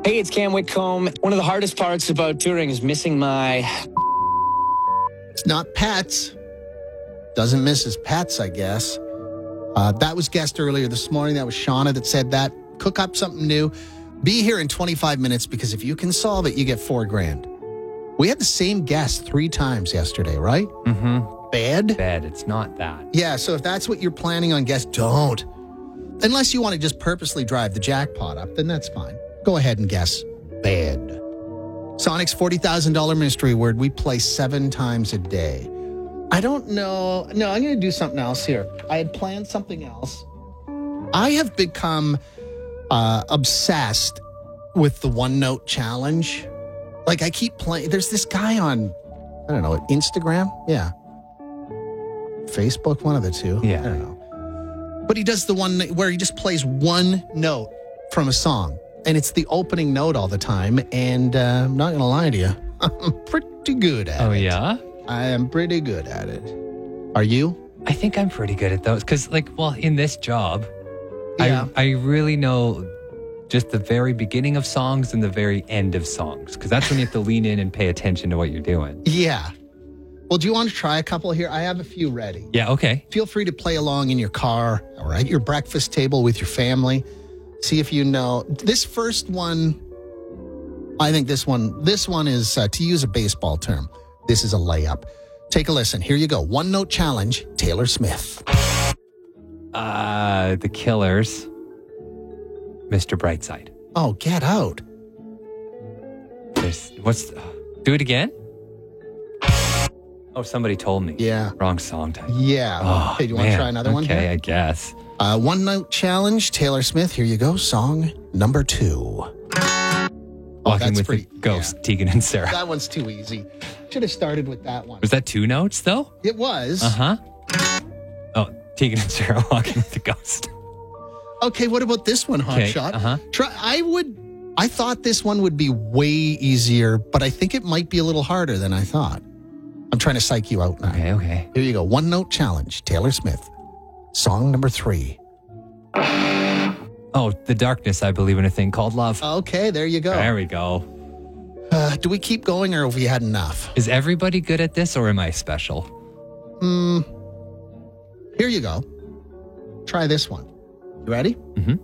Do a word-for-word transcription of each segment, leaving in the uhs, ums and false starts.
Hey, it's Cam Whitcomb. One of the hardest parts about touring is missing my... It's not pets. Doesn't miss his pets, I guess. Uh, that was guessed earlier this morning. That was Shauna that said that. Cook up something new. Be here in twenty-five minutes because if you can solve it, you get four grand. We had the same guess three times yesterday, right? Mm-hmm. Bed? Bed. It's not that. Yeah, so if that's what you're planning on guess, don't. Unless you want to just purposely drive the jackpot up, then that's fine. Go ahead and guess bed. Sonic's forty thousand dollars mystery word we play seven times a day. I don't know. No, I'm going to do something else here. I had planned something else. I have become uh, obsessed with the one note challenge. Like I keep playing. There's this guy on, I don't know, Instagram? Yeah. Facebook, one of the two. Yeah. I don't know. But he does the one where he just plays one note from a song. And it's the opening note all the time. And uh, I'm not going to lie to you. I'm pretty good at Oh, it. yeah? I am pretty good at it. Are you? I think I'm pretty good at those. Because, like, well, in this job, Yeah. I, I really know just the very beginning of songs and the very end of songs. Because that's when you have to lean in and pay attention to what you're doing. Yeah. Well, do you want to try a couple here? I have a few ready. Yeah, okay. Feel free to play along in your car or at your breakfast table with your family. See if you know. This first one, I think this one, this one is, uh, to use a baseball term, this is a layup. Take a listen. Here you go. One note challenge, Taylor Swift. Uh, The Killers, Mister Brightside. Oh, get out. There's, what's, do it again? Oh, somebody told me. Yeah. Wrong song title. Yeah. Oh, Hey, do you want to man. try another one? Okay, here? I guess. Uh, one note challenge, Taylor Swift. Here you go. Song number two. Oh, Walking that's with pretty- the Ghost, Tegan and Sarah. That one's too easy. Should have started with that one. Was that two notes, though? It was. Uh-huh. Oh, Tegan and Sarah walking with the Ghost. Okay, what about this one, Hot Okay, Shot? uh-huh. Try. I would. I thought this one would be way easier, but I think it might be a little harder than I thought. I'm trying to psych you out now. Okay, okay. Here you go. One note challenge. Taylor Swift. Song number three. Oh, The Darkness, I Believe in a Thing Called Love. Okay, there you go. There we go. Uh, do we keep going or have we had enough? Is everybody good at this or am I special? Hmm. Here you go. Try this one. You ready?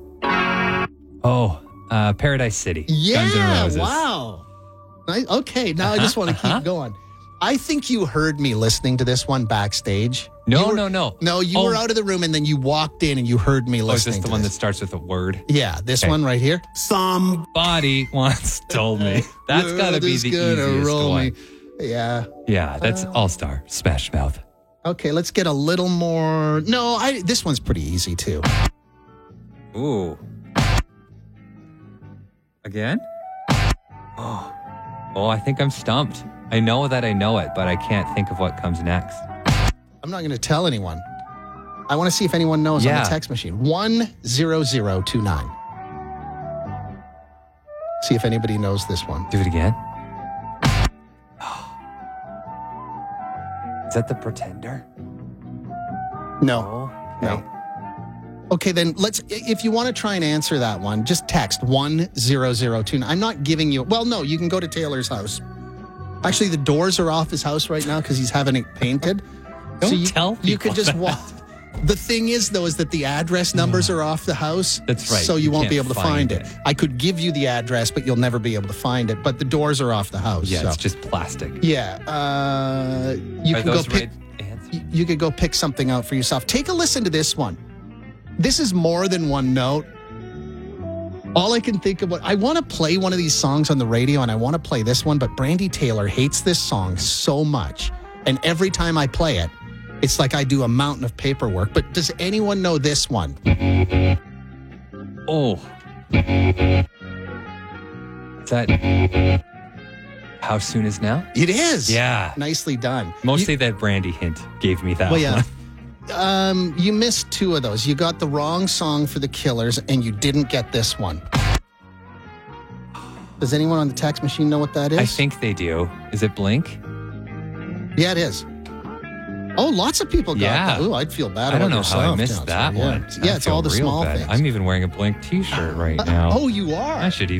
Oh, uh, Paradise City. Yeah. Guns N' Roses. Wow. Nice. Okay, now I just want to keep uh-huh. going. I think you heard me listening to this one backstage. No, You were- no, no. No, you Oh. were out of the room and then you walked in and you heard me Oh, is listening this the to one that this. starts with a word? Yeah, this Okay. one right here. Some Body once told me. That's got to be the easiest one. Yeah. Yeah, that's Uh, All-Star. Smash Mouth. Okay, let's get a little more. No, I. This one's pretty easy too. Ooh. Again? Oh. Oh, I think I'm stumped. I know that I know it, but I can't think of what comes next. I'm not going to tell anyone. I want to see if anyone knows on Yeah. the text machine. One zero zero two nine. See if anybody knows this one. Do it again. Is that The Pretender? No. Oh, No. Okay, then let's, if you want to try and answer that one, just text one zero zero two nine. I'm not giving you, well, no, you can go to Taylor's house. Actually, the doors are off his house right now because he's having it painted. Don't you, tell You could people just that. walk. The thing is, though, is that the address numbers are off the house. That's right. So you, You won't be can't able to find, find it. it. I could give you the address, but you'll never be able to find it. But the doors are off the house. Yeah, so. it's just plastic. Yeah. Uh, you Are can go those pick. right answers? you- You could go pick something out for yourself. Take a listen to this one. This is more than one note. All I can think about, I want to play one of these songs on the radio and I want to play this one, but Brandy Taylor hates this song so much. And every time I play it, it's like I do a mountain of paperwork. But does anyone know this one? Oh. Is that How Soon Is Now? It is. Yeah. Nicely done. Mostly that brandy hint gave me that Well, yeah. one. Um, you missed two of those. You got the wrong song for the Killers, and you didn't get this one. Does anyone on the text machine know what that is? I think they do. Is it Blink? Yeah, it is. Oh, lots of people got Yeah. that. Ooh, I'd feel bad I about don't know yourself. how I missed Counselor. that yeah. one. Yeah, I it's feel all the real small bad. things. I'm even wearing a Blink t-shirt right now. Oh, you are? I should even